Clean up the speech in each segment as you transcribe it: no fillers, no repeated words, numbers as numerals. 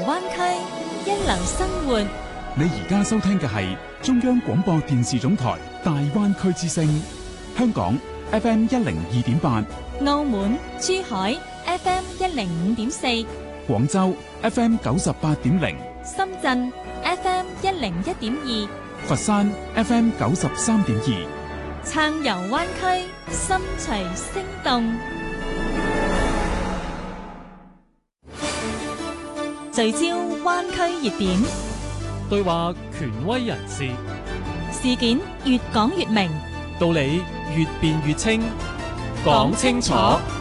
灣區，一流生活。 你而家收聽嘅係中央廣播電視總台大灣區之聲，香港 FM 102.8， 澳門、珠海 FM 105.4， 廣州 FM 98.0， 深圳 FM 101.2， 佛山 FM 93.2。 撐遊灣區，心隨聲動。聚焦灣區熱點， 對話權威人士， 事件越講越明， 道理越辯越清，講清楚。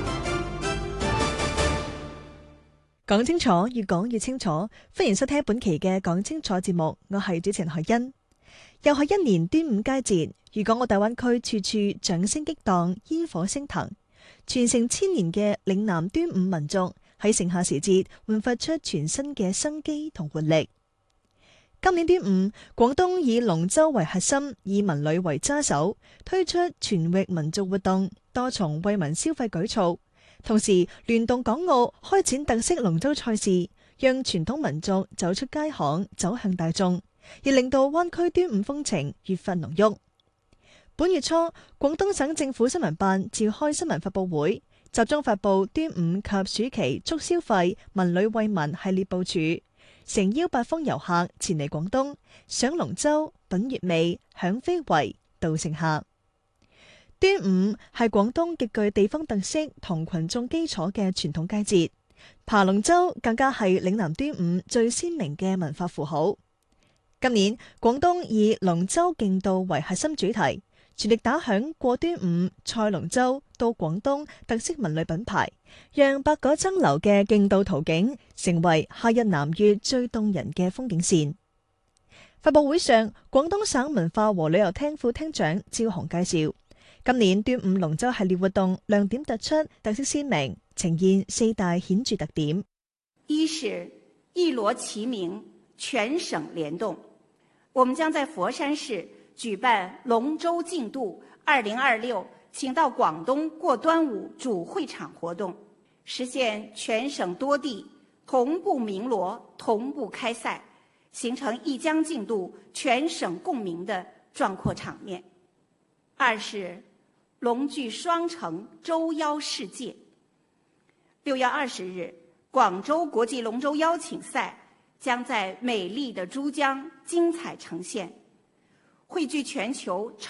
講清楚，越講越清楚。歡迎收聽本期嘅講清楚節目，我係主持人海欣。又係一年端午佳節，粵港澳大灣區處處掌聲激盪，煙火升騰，傳承千年嘅嶺南端午民俗喺盛夏時節煥發出全新嘅生機同活力。今年端午，廣東以龍舟為核心，以文旅為揸手，推出全域民族活動，多重惠民消費舉措，同時聯動港澳開展特色龍舟賽事，讓傳統民族走出街巷，走向大眾，亦令到灣區端午風情越發濃郁。本月初，廣東省政府新聞辦召開新聞發佈會，集中發佈端午及暑期促消費文旅惠民系列部署，誠邀八方遊客前嚟廣東賞龍舟、品月味、享非遺、度盛夏。端午係廣東極具地方特色同群眾基礎嘅傳統佳節，爬龍舟更加係嶺南端午最鮮明嘅文化符號。今年廣東以龍舟競渡為核心主題，全力打響過端午賽龍舟到廣東特色文旅品牌，讓百舸爭流嘅競渡途徑成為夏日南粵最動人嘅風景線。發佈會上，廣東省文化和旅遊廳副廳長趙雄介紹，今年端午龍舟系列活動亮點突出，特色鮮明，呈現四大顯著特點。 一是一鑼齊鳴，全省聯動，我們將在佛山市舉辦龍舟競渡2026，請到廣東過端午主會場活動，實現全省多地同步鳴鑼、同步開賽，形成一江競渡全省共鳴的壯闊場面。二是龍踞雙城，舟邀世界。6月20日，廣州國際龍舟邀請賽將在美麗的珠江精彩呈現，匯聚全球